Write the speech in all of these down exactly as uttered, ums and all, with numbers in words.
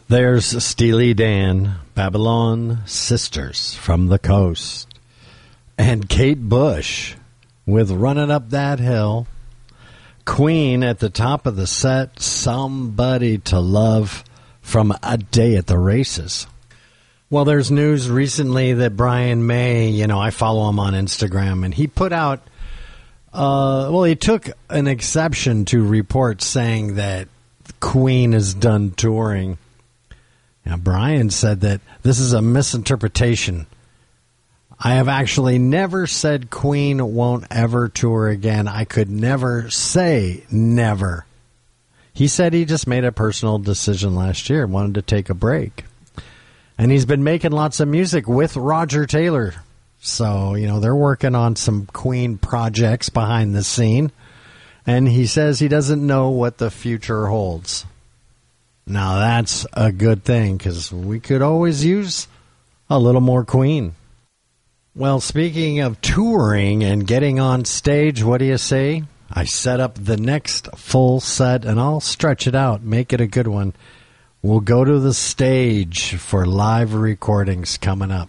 There's Steely Dan, Babylon Sisters from the Coast, and Kate Bush with Running Up That Hill. Queen at the top of the set, Somebody to Love from A Day at the Races. Well, there's news recently that Brian May, you know, I follow him on Instagram, and he put out, uh, well, he took an exception to reports saying that Queen is done touring. Now, Brian said that this is a misinterpretation. I have actually never said Queen won't ever tour again. I could never say never. He said he just made a personal decision last year, wanted to take a break. And he's been making lots of music with Roger Taylor. So, you know, they're working on some Queen projects behind the scene. And he says he doesn't know what the future holds. Now, that's a good thing, because we could always use a little more Queen. Well, speaking of touring and getting on stage, what do you say? I set up the next full set, and I'll stretch it out, make it a good one. We'll go to the stage for live recordings coming up.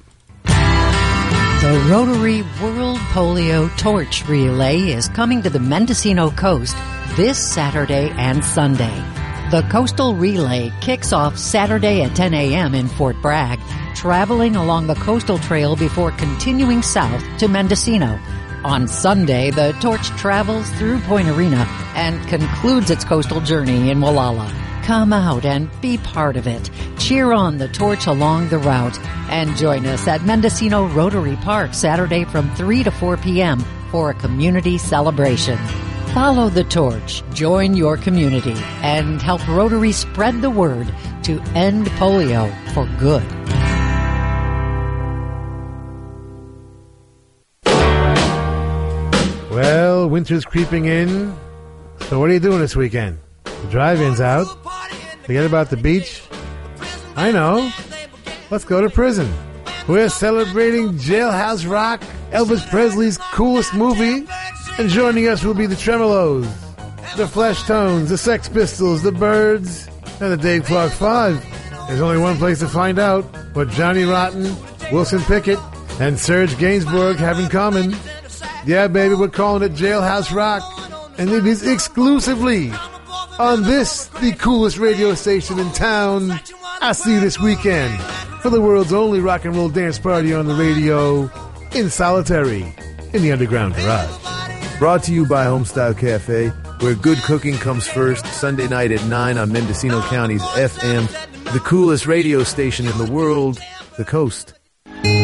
The Rotary World Polio Torch Relay is coming to the Mendocino Coast this Saturday and Sunday. The Coastal Relay kicks off Saturday at ten a.m. in Fort Bragg, traveling along the coastal trail before continuing south to Mendocino. On Sunday, the torch travels through Point Arena and concludes its coastal journey in Wallala. Come out and be part of it. Cheer on the torch along the route and join us at Mendocino Rotary Park Saturday from three to four p.m. for a community celebration. Follow the torch, join your community, and help Rotary spread the word to end polio for good. Well, winter's creeping in. So what are you doing this weekend? The drive-in's out. Forget about the beach. I know. Let's go to prison. We're celebrating Jailhouse Rock, Elvis Presley's coolest movie. And joining us will be the Tremolos, the Flesh Tones, the Sex Pistols, the Byrds, and the Dave Clark Five. There's only one place to find out what Johnny Rotten, Wilson Pickett, and Serge Gainsbourg have in common. Yeah, baby, we're calling it Jailhouse Rock, and it is exclusively on this, the coolest radio station in town. I'll see you this weekend for the world's only rock and roll dance party on the radio, in solitary, in the Underground Garage. Brought to you by Homestyle Cafe, where good cooking comes first, Sunday night at nine on Mendocino County's F M, the coolest radio station in the world, The Coast.